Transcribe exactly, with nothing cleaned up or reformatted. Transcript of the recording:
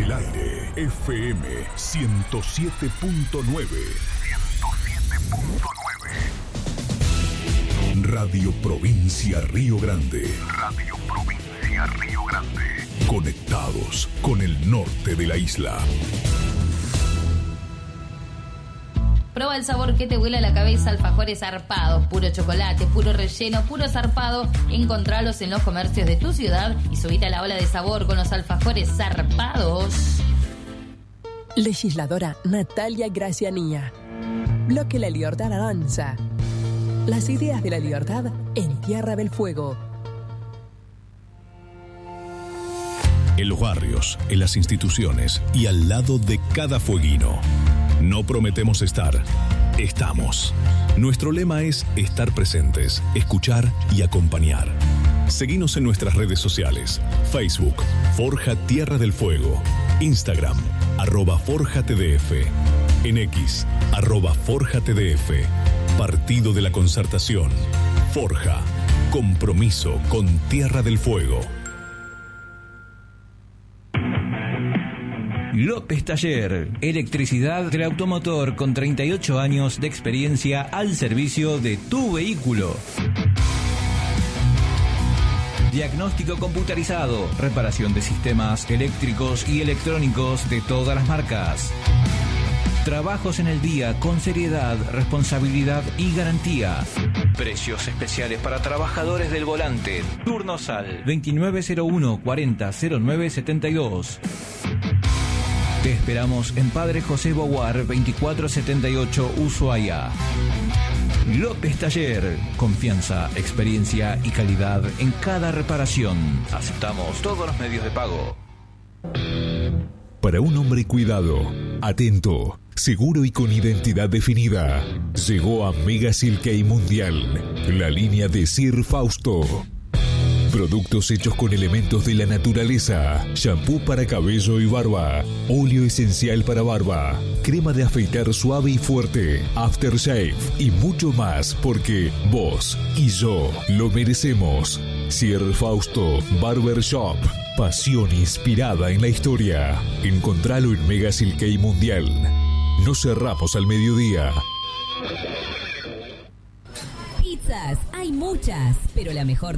el aire, F M ciento siete punto nueve. ciento siete punto nueve. Radio Provincia Río Grande. Radio Provincia Río Grande. Conectados con el norte de la isla. Prueba el sabor que te vuela la cabeza, alfajores zarpados, puro chocolate, puro relleno, puro zarpado. Encontralos en los comercios de tu ciudad y subite a la ola de sabor con los alfajores zarpados. Legisladora Natalia Gracianía. Bloque La Libertad avanza. Las ideas de la libertad en Tierra del Fuego. En los barrios, en las instituciones y al lado de cada fueguino. No prometemos estar, estamos. Nuestro lema es estar presentes, escuchar y acompañar. Seguinos en nuestras redes sociales. Facebook, Forja Tierra del Fuego. Instagram, arroba Forja T D F. En X, arroba Forja T D F. Partido de la Concertación. Forja. Compromiso con Tierra del Fuego. López Taller, electricidad del automotor con treinta y ocho años de experiencia al servicio de tu vehículo. Diagnóstico computarizado, reparación de sistemas eléctricos y electrónicos de todas las marcas. Trabajos en el día con seriedad, responsabilidad y garantía. Precios especiales para trabajadores del volante. Turnos al veintinueve cero uno cuarenta cero nueve setenta y dos. Te esperamos en Padre José Boguar veinticuatro setenta y ocho, Ushuaia. López Taller. Confianza, experiencia y calidad en cada reparación. Aceptamos todos los medios de pago. Para un hombre cuidado, atento, seguro y con identidad definida, llegó a Mega Silkei Mundial, la línea de Sir Fausto. Productos hechos con elementos de la naturaleza. Shampoo para cabello y barba. Óleo esencial para barba. Crema de afeitar suave y fuerte. Aftershave. Y mucho más porque vos y yo lo merecemos. Sir Fausto Barber Shop. Pasión inspirada en la historia. Encontralo en Mega Silkei Mundial. No cerramos al mediodía. Pizzas, hay muchas, pero la mejor